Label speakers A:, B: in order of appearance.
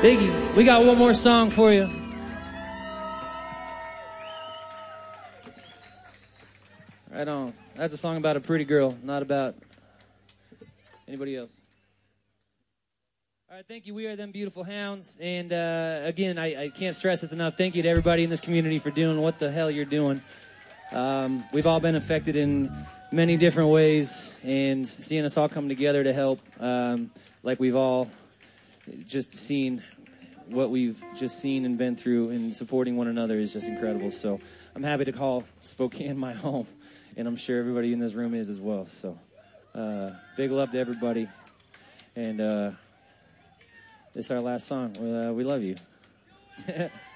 A: Biggie, we got one more song for you. Right on. That's a song about a pretty girl, not about anybody else. All right, thank you. We are Them Beautiful Hounds. And again, I can't stress this enough. Thank you to everybody in this community for doing what the hell you're doing. We've all been affected in many different ways, and seeing us all come together to help, like we've all just seen what we've just seen and been through, and supporting one another is just incredible. So I'm happy to call Spokane my home, and I'm sure everybody in this room is as well. So big love to everybody, and this is our last song. We love you.